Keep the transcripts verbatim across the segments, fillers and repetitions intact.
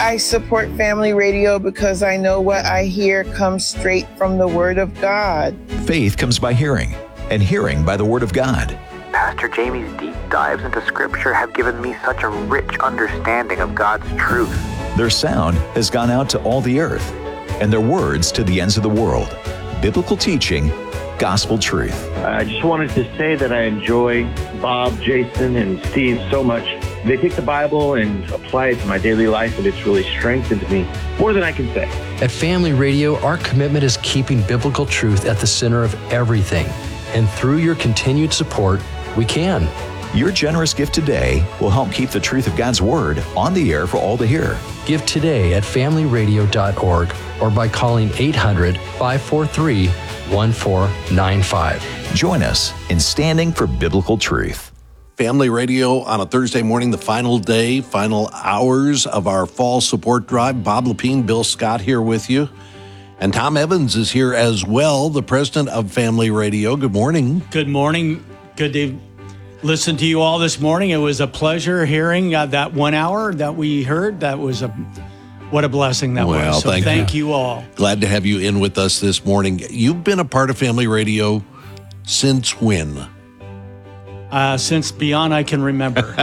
I support Family Radio because I know what I hear comes straight from the Word of God. Faith comes by hearing, and hearing by the Word of God. Pastor Jamie's deep dives into Scripture have given me such a rich understanding of God's truth. Their sound has gone out to all the earth, and their words to the ends of the world. Biblical teaching, gospel truth. I just wanted to say that I enjoy Bob, Jason, and Steve so much. They take the Bible and apply it to my daily life, and it's really strengthened me more than I can say. At Family Radio, our commitment is keeping biblical truth at the center of everything. And through your continued support, we can. Your generous gift today will help keep the truth of God's Word on the air for all to hear. Give today at family radio dot org or by calling eight hundred, five four three, one four nine five. Join us in standing for biblical truth. Family Radio on a Thursday morning, the final day, final hours of our fall support drive. Bob Lepine, Bill Scott here with you. And Tom Evans is here as well, the president of Family Radio. Good morning. Good morning. Good to listen to you all this morning. It was a pleasure hearing uh, that one hour that we heard. That was a, what a blessing that well, was. So thank, thank you. you all. Glad to have you in with us this morning. You've been a part of Family Radio since when? Uh, since beyond I can remember.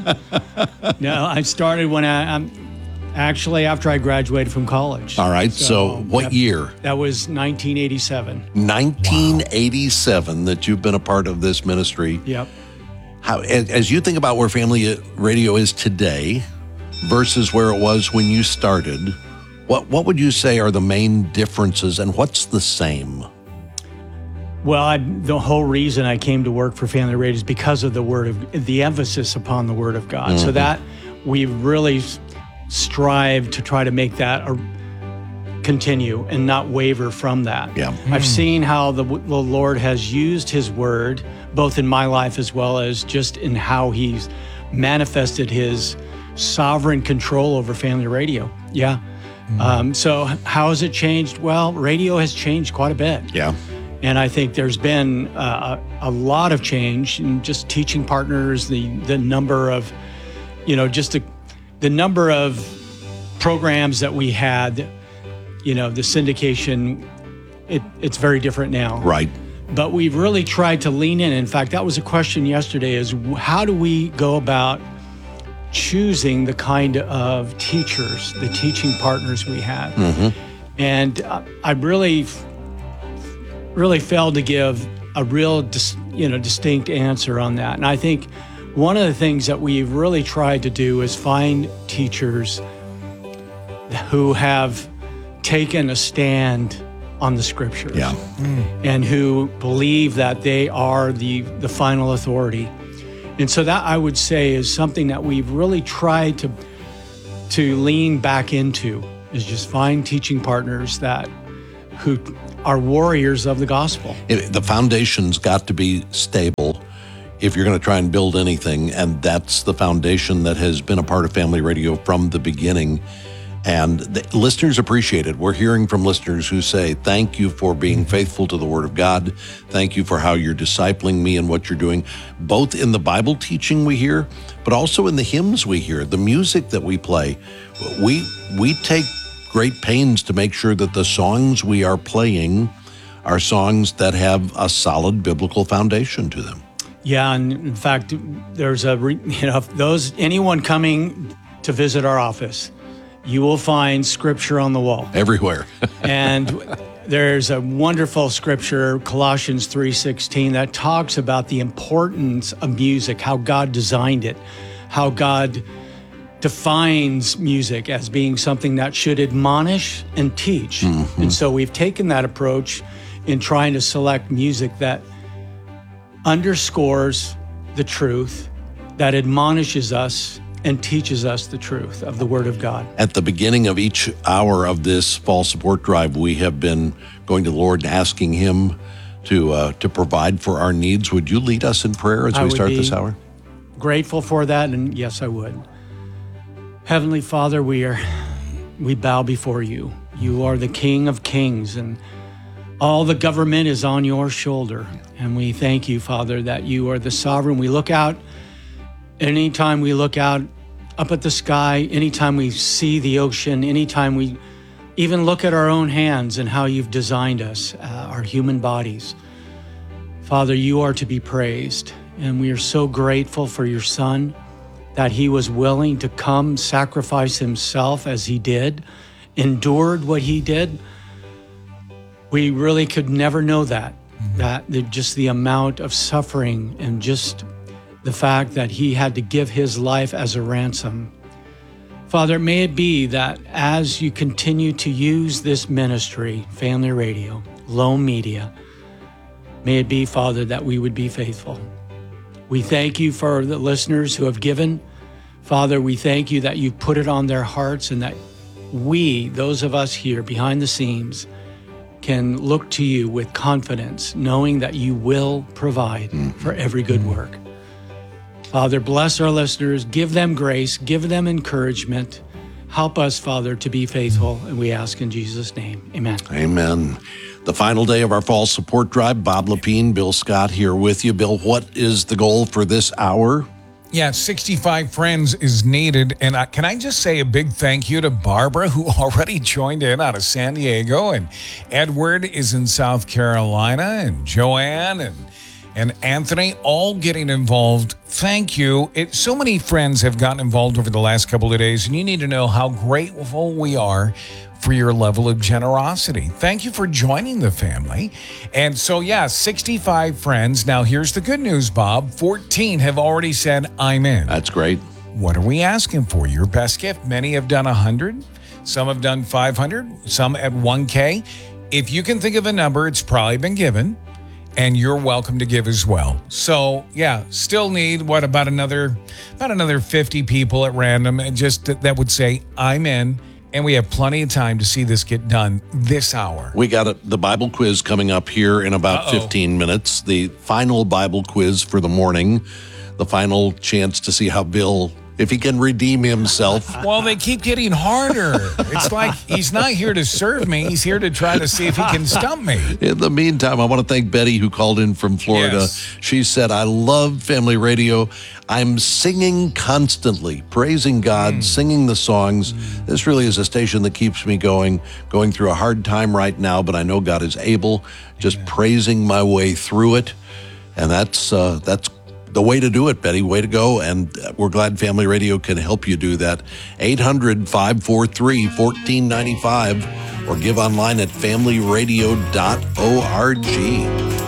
No, I started when I, I'm actually after I graduated from college. All right. So, so what that, year? That was nineteen eighty-seven. nineteen eighty-seven wow. That you've been a part of this ministry. Yep. How, as you think about where Family Radio is today versus where it was when you started, what what would you say are the main differences and what's the same? Well, I, the whole reason I came to work for Family Radio is because of the word of the emphasis upon the Word of God. Mm-hmm. So that we really strive to try to make that a, continue and not waver from that. Yeah. Mm-hmm. I've seen how the, the Lord has used His Word, both in my life as well as just in how He's manifested His sovereign control over Family Radio. Yeah. Mm-hmm. Um, so how has it changed? Well, radio has changed quite a bit. Yeah. And I think there's been uh, a lot of change in just teaching partners, the the number of, you know, just the, the number of programs that we had, you know, the syndication, it, it's very different now. Right. But we've really tried to lean in. In fact, that was a question yesterday is how do we go about choosing the kind of teachers, the teaching partners we have? Mm-hmm. And uh, I really... really failed to give a real, dis, you know, distinct answer on that. And I think one of the things that we've really tried to do is find teachers who have taken a stand on the Scriptures, yeah. mm. and who believe that they are the, the final authority. And so that, I would say, is something that we've really tried to to lean back into, is just find teaching partners that who are warriors of the gospel. It, the foundation's got to be stable if you're going to try and build anything, and that's the foundation that has been a part of Family Radio from the beginning. And the listeners appreciate it. We're hearing from listeners who say, thank you for being faithful to the Word of God. Thank you for how you're discipling me and what you're doing, both in the Bible teaching we hear, but also in the hymns we hear, the music that we play. We we take great pains to make sure that the songs we are playing are songs that have a solid biblical foundation to them. Yeah, and in fact, there's a, you know, those, anyone coming to visit our office, you will find Scripture on the wall. Everywhere. And there's a wonderful scripture, Colossians three sixteen, that talks about the importance of music, how God designed it, how God defines music as being something that should admonish and teach. Mm-hmm. And so we've taken that approach in trying to select music that underscores the truth, that admonishes us and teaches us the truth of the Word of God. At the beginning of each hour of this fall support drive, we have been going to the Lord and asking Him to uh, to provide for our needs. Would you lead us in prayer as I we start be this hour? Grateful for that, and yes, I would. Heavenly Father, we are we bow before you. You are the King of Kings, and all the government is on your shoulder. And we thank you, Father, that you are the sovereign. We look out, anytime we look out up at the sky, anytime we see the ocean, anytime we even look at our own hands and how you've designed us, uh, our human bodies. Father, you are to be praised, and we are so grateful for your Son, that he was willing to come sacrifice himself as he did, endured what he did. We really could never know that, that the, just the amount of suffering and just the fact that he had to give his life as a ransom. Father, may it be that as you continue to use this ministry, Family Radio, Lone Media, may it be, Father, that we would be faithful. We thank you for the listeners who have given. Father, we thank you that you've put it on their hearts and that we, those of us here behind the scenes, can look to you with confidence, knowing that you will provide mm-hmm. for every good work. Father, bless our listeners, give them grace, give them encouragement. Help us, Father, to be faithful, and we ask in Jesus' name. Amen. Amen. The final day of our fall support drive, Bob Lepine, Bill Scott here with you. Bill, what is the goal for this hour? Yeah, sixty-five friends is needed. And I, can I just say a big thank you to Barbara, who already joined in out of San Diego, and Edward is in South Carolina, and Joanne and and Anthony, all getting involved. Thank you. It, so many friends have gotten involved over the last couple of days, and you need to know how grateful we are for your level of generosity. Thank you for joining the family. And so, yeah, sixty-five friends. Now, here's the good news, Bob. fourteen have already said, I'm in. That's great. What are we asking for? Your best gift. Many have done one hundred. Some have done five hundred. Some at one K. If you can think of a number, it's probably been given. And you're welcome to give as well. So, yeah, still need, what, about another about another fifty people at random, and just that, that would say, I'm in. And we have plenty of time to see this get done this hour. We got a, the Bible quiz coming up here in about Uh-oh. fifteen minutes. The final Bible quiz for the morning. The final chance to see how Bill, if he can redeem himself. Well, they keep getting harder. It's like he's not here to serve me. He's here to try to see if he can stump me. In the meantime, I want to thank Betty, who called in from Florida. Yes. She said, I love Family Radio. I'm singing constantly, praising God, mm. singing the songs. Mm. This really is a station that keeps me going, going through a hard time right now, but I know God is able, just Amen. praising my way through it. And that's uh, that's the way to do it, Betty. Way to go. And we're glad Family Radio can help you do that. eight hundred, five four three, one four nine five or give online at family radio dot org.